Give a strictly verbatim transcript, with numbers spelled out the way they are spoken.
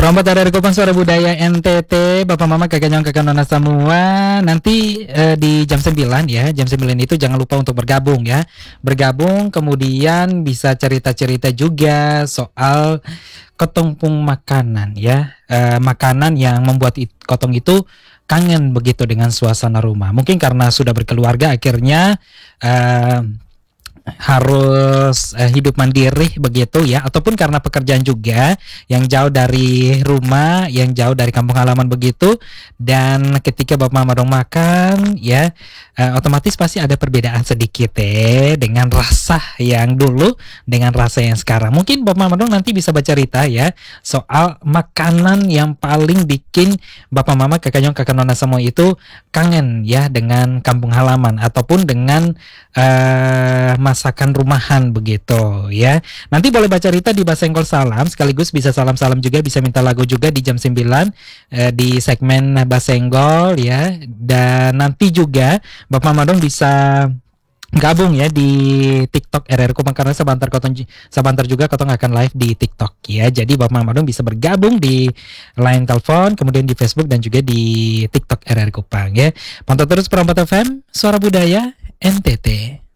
Perompat dari Kupang Suara Budaya N T T, Bapak Mama kakak nyong kakak nona semua. Nanti eh, di jam sembilan ya, jam sembilan itu jangan lupa untuk bergabung ya. Bergabung kemudian bisa cerita-cerita juga soal ketumpung makanan ya. Eh, makanan yang membuat it, kotong itu kangen begitu dengan suasana rumah. Mungkin karena sudah berkeluarga akhirnya eh, harus uh, hidup mandiri begitu ya, ataupun karena pekerjaan juga yang jauh dari rumah, yang jauh dari kampung halaman begitu, dan ketika Bapak Mama dong makan ya uh, otomatis pasti ada perbedaan sedikit eh dengan rasa yang dulu dengan rasa yang sekarang. Mungkin Bapak Mama dong nanti bisa bercerita ya soal makanan yang paling bikin Bapak Mama kakak nyong kakak nona semua itu kangen ya dengan kampung halaman ataupun dengan uh, masakan rumahan begitu ya. Nanti boleh baca cerita di Basenggol Salam, sekaligus bisa salam-salam juga, bisa minta lagu juga di jam sembilan eh, di segmen Basenggol ya. Dan nanti juga Bapak Madong bisa gabung ya di TikTok R R Kupang karena sebentar kotong sebentar juga kotong akan live di TikTok ya. Jadi Bapak Madong bisa bergabung di line telepon, kemudian di Facebook dan juga di TikTok R R Kupang ya. Pantau terus Perompat F M Suara Budaya N T T.